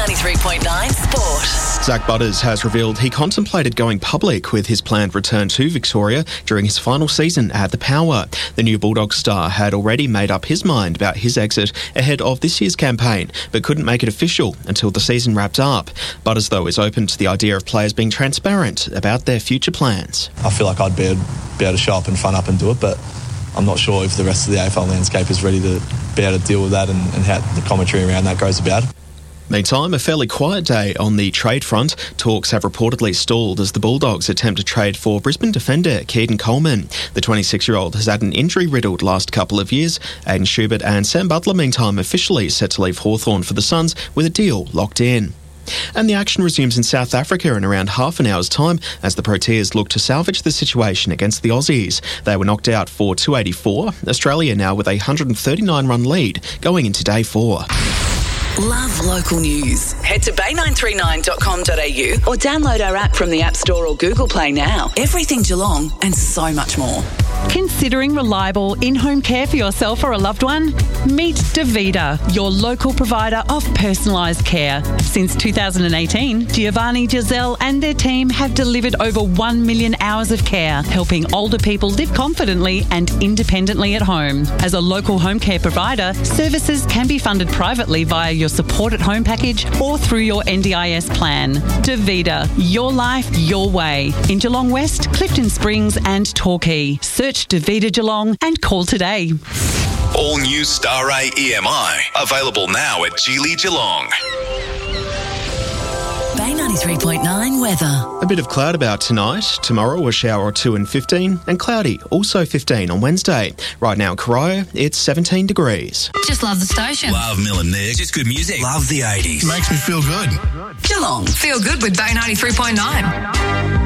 93.9 Sport. Zach Butters has revealed he contemplated going public with his planned return to Victoria during his final season at the Power. The new Bulldogs star had already made up his mind about his exit ahead of this year's campaign, but couldn't make it official until the season wrapped up. Butters, though, is open to the idea of players being transparent about their future plans. I feel like I'd be able to show up and front up and do it, but I'm not sure if the rest of the AFL landscape is ready to be able to deal with that and how the commentary around that goes about. Meantime, a fairly quiet day on the trade front. Talks have reportedly stalled as the Bulldogs attempt to trade for Brisbane defender Keaton Coleman. The 26-year-old has had an injury-riddled last couple of years. Aiden Schubert and Sam Butler, meantime, officially set to leave Hawthorn for the Suns with a deal locked in. And the action resumes in South Africa in around half an hour's time as the Proteas look to salvage the situation against the Aussies. They were knocked out for 284. Australia now with a 139-run lead going into day 4. Love local news. Head to bay939.com.au or download our app from the App Store or Google Play now. Everything Geelong and so much more. Considering reliable in-home care for yourself or a loved one? Meet Davida, your local provider of personalised care. Since 2018, Giovanni, Giselle and their team have delivered over 1 million hours of care, helping older people live confidently and independently at home. As a local home care provider, services can be funded privately via your Support at Home package or through your NDIS plan. Davida, your life, your way. In Geelong West, Clifton Springs and Torquay. Search Davida Geelong and call today. All new Star A EMI. Available now at Geely Geelong. Bay 93.9 weather. A bit of cloud about tonight. Tomorrow, a shower or two and 15, and cloudy, also 15 on Wednesday. Right now in Corio, it's 17 degrees. Just love the station. Love Mill & Nick. Just good music. Love the 80s. Makes me feel good. Geelong, feel good with Bay 93.9.